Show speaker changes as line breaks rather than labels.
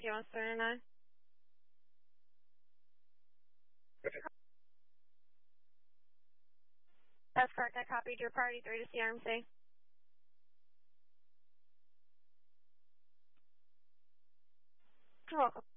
139. That's correct. I copied your priority 3 to CRMC. You're welcome.